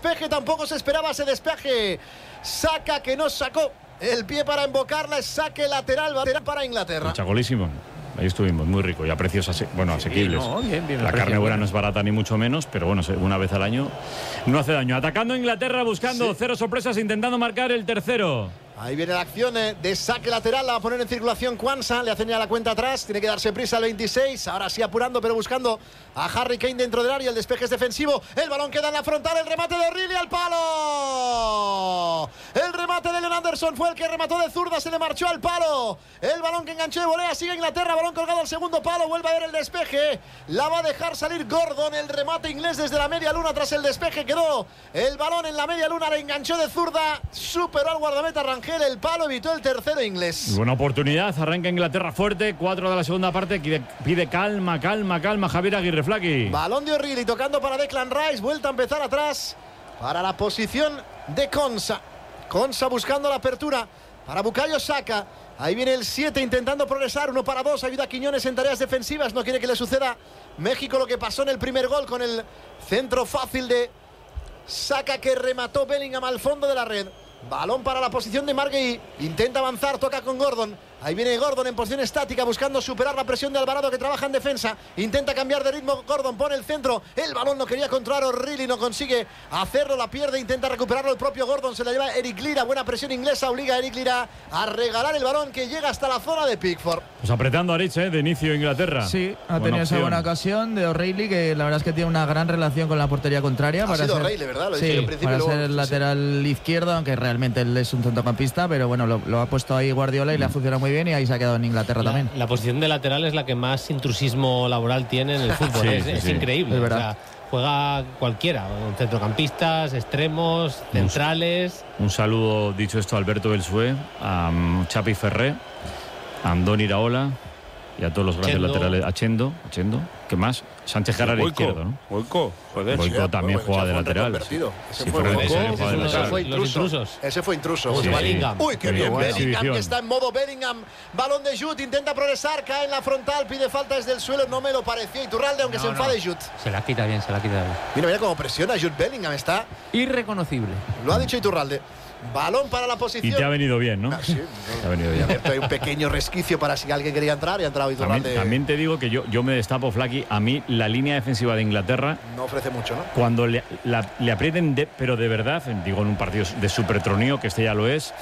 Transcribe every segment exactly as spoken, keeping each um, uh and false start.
Despeje, tampoco se esperaba ese despeje. Saca que no sacó el pie para invocarla, es saque lateral para Inglaterra. Chagolísimo. Ahí estuvimos, muy rico y a precios ase bueno, asequibles. Sí, no, bien, bien, la carne precio, buena bien. no es barata ni mucho menos, pero bueno, una vez al año no hace daño. Atacando Inglaterra, buscando sí. cero sorpresas, intentando marcar el tercero. Ahí viene la acción de saque lateral, la va a poner en circulación Quansah, le hacen ya la cuenta atrás, tiene que darse prisa al veintiséis, ahora sí apurando pero buscando a Harry Kane dentro del área, el despeje es defensivo, el balón queda en la frontal, el remate de O'Reilly al palo, el remate de Leon Anderson fue el que remató de zurda, se le marchó al palo, el balón que enganchó de volea, sigue Inglaterra, balón colgado al segundo palo, vuelve a ver el despeje, la va a dejar salir Gordon, el remate inglés desde la media luna tras el despeje, quedó el balón en la media luna, le enganchó de zurda, superó al guardameta Rangel, el palo evitó el tercero inglés. Buena oportunidad, arranca Inglaterra fuerte, cuatro de la segunda parte, pide, pide calma, calma, calma Javier Aguirre Flaqui. Balón de O'Reilly tocando para Declan Rice, vuelta a empezar atrás para la posición de Quansah. Quansah buscando la apertura para Bukayo Saka. Ahí viene el siete intentando progresar, uno para dos, ayuda a Quiñones en tareas defensivas, no quiere que le suceda México lo que pasó en el primer gol con el centro fácil de Saka que remató Bellingham al fondo de la red. Balón para la posición de Marguerite, intenta avanzar, toca con Gordon. Ahí viene Gordon en posición estática buscando superar la presión de Alvarado que trabaja en defensa. Intenta cambiar de ritmo Gordon, pone el centro. El balón no quería controlar O'Reilly, no consigue hacerlo, la pierde, intenta recuperarlo el propio Gordon. Se la lleva Eric Lira, buena presión inglesa, obliga a Eric Lira a regalar el balón que llega hasta la zona de Pickford. Pues apretando a Rich, ¿eh? De inicio Inglaterra. Sí, ha buena tenido opción. esa buena ocasión de O'Reilly, que la verdad es que tiene una gran relación con la portería contraria. Ha para sido ser, O'Reilly, ¿verdad? Lo he sí, dicho yo al principio, para luego, ser sí, lateral sí. izquierdo, aunque realmente él es un centrocampista, pero bueno, lo, lo ha puesto ahí Guardiola y le ha funcionado muy bien y ahí se ha quedado en Inglaterra la, también. La posición de lateral es la que más intrusismo laboral tiene en el fútbol. Sí, es, sí, es sí. increíble. Es o verdad. sea, juega cualquiera, centrocampistas, extremos, centrales. Un saludo, dicho esto, a Alberto Belsué, a um, Chapi Ferré, a Andoni Iraola y a todos los grandes Chendo. laterales. A Chendo, a Chendo, ¿qué más? Sánchez Jara era izquierdo, ¿no? Boico, joder. Boico también bueno, juega ya de fue un lateral. reconvertido. Si Ese fue fuera Boico, necesario, ese juega de es uno de lateral. Ese fue Los intruso. intrusos. Ese fue intruso. Pues Sí, Bellingham. Uy, qué Muy bien, buena Bellingham exhibición. que está en modo Bellingham. Balón de Jude, intenta progresar, cae en la frontal, pide falta desde el suelo, no me lo pareció. Iturralde, aunque No, se enfade no. Jude. Se la quita bien, se la quita bien. Mira, mira cómo presiona Jude Bellingham, está. Irreconocible. Lo ha dicho Iturralde. Balón para la Y posición. te ha venido bien, ¿no? Ah, sí, Te ha venido bien. Hay un pequeño resquicio para si alguien quería entrar y ha entrado Iturralde. También, también te digo que yo, yo me destapo, Flaqui. A mí la línea defensiva de Inglaterra, No ofrece mucho, ¿no? cuando le, la- le aprieten, de, pero de verdad, digo en un partido de supertronío, que este ya lo es,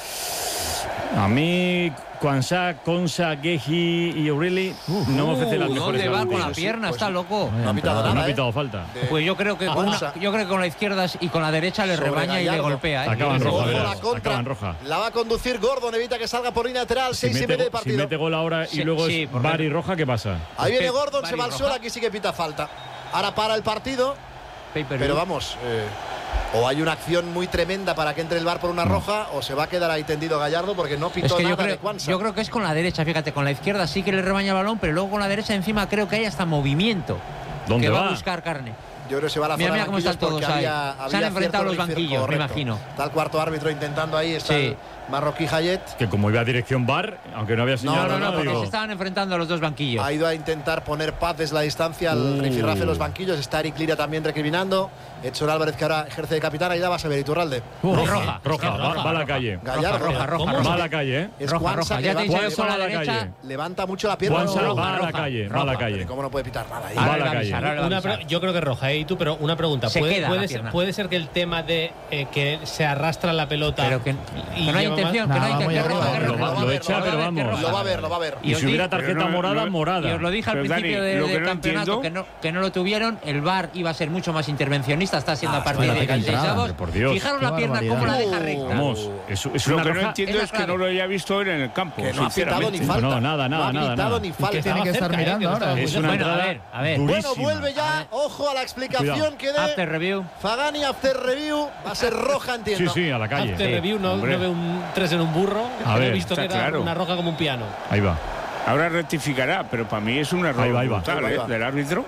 a mí Quansah, Quansah, Gehi y O'Reilly no me ofrecen las mejores ¿Dónde va con la garantías. pierna? Pues Está loco. No ha pitado No nada, ha ¿eh? pitado falta. De- Pues yo creo que Ah, con una- Quansah. yo creo que con la izquierda y con la derecha le Sobre rebaña y le Gallardo. golpea. ¿eh? Acaban Y- roja, Ojo verás. la contra. Acaban roja. La va a conducir Gordon, evita que salga por línea lateral. Si Seis y mete, medio de si partido. mete gol ahora y Sí, luego sí, es por bar y dentro. roja, ¿qué pasa? Ahí viene Pep, Gordon, se va al Bari suelo, roja. aquí sí que pita falta. Ahora para el partido, Pay-per-view. pero vamos, eh, o hay una acción muy tremenda para que entre el V A R por una roja, o se va a quedar ahí tendido Gallardo porque no pitó Es que nada yo creo, de Quansah. yo creo que es con la derecha, fíjate, con la izquierda sí que le rebaña el balón, pero luego con la derecha encima creo que hay hasta movimiento. ¿Dónde que va? va? a buscar carne. Yo creo que se va a la Mira, zona mira de cómo banquillos están todos porque ahí. había- Se han había enfrentado cierto los refer- banquillos, me correcto. imagino. Está el cuarto árbitro intentando ahí, está Sí. el marroquí Hayet. Que como iba a dirección bar, aunque no había señalado no, no, nada, Porque digo, se estaban enfrentando a los dos banquillos. Ha ido a intentar poner paz desde la distancia al Uh. rifirrafe de los banquillos. Está Eric Lira también recriminando. Edson Álvarez, que ahora ejerce de capitán. Ahí la vas a ver, Iturralde. Uh, roja, roja, roja, es que va, roja, va a la roja. calle. Gallardo. roja, roja, ¿Cómo? Va a la calle, ¿eh? Es Roja, Quansah roja. que Ya te he dicho levanta, yo con la a la derecha. calle. levanta mucho la pierna. Quansah No, va a la roja, calle, va a la roja. calle. ¿Cómo no puede pitar nada ahí? Va a Ahora la le va a calle. avisar, ahora le va a Una avisar. pre- yo creo que roja, ¿eh? Y tú, pero una pregunta. Se ¿Puede, queda la puede, pierna. ser, puede ser que el tema de eh, que se arrastra la pelota. Pero que, y que no hay lleva más- intención, que no hay Nada, que, muy que arriba. roja, que Lo roja. va- Lo va a lo ver, echa, lo va a pero ver, vamos. Lo va a ver, lo va a ver. Y os si hubiera di- tarjeta pero no- morada, no- morada. Y os lo dije al Pero, principio Dani, de- lo que del no campeonato, entiendo- que no, que no lo tuvieron. El V A R iba a ser mucho más intervencionista, está siendo Ah, a partir bueno, de qué dieciséis entrada, avos. por Dios. Fijaros Qué la pierna barbaridad. cómo la deja recta. Vamos, es, es Lo una que no roja. entiendo es la es que clave. no lo haya visto en el campo. Que no ha pitado sinceramente. ni falta. No, nada, nada, No ha nada, pitado nada. ni Y que falta. tiene que estar cerca, ¿eh? mirando Que no ahora. estaba Es muy una Bueno, a entrada ver, a ver. Bueno, durísima. vuelve ya. Ojo a la explicación Cuidado. que dé After review. Fagani. After review. Va a ser roja, Sí, entiendo. sí, a la calle. After Sí. review no, Hombre. no ve un tres en un burro. A pero ver, he visto que está era claro. una roja como un piano. Ahí va. Ahora rectificará, pero para mí es un error Ahí va, ahí va. brutal, Ahí va, ahí ¿eh? va. del árbitro.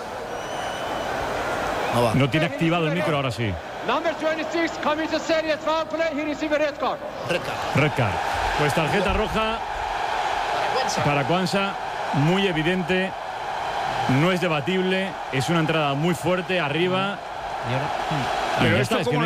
No va. No tiene activado el micro, ahora sí. Number twenty-six commits a serious foul play. He received a red card. Red card. Red card. Pues tarjeta roja para Quansah, muy evidente, no es debatible, es una entrada muy fuerte arriba Yo- Pero ya esto está, es que como